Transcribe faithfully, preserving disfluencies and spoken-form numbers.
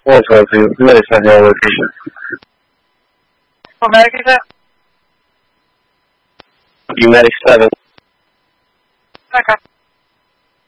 one twelve two, medic sent your location. What medic is that? You medic seven.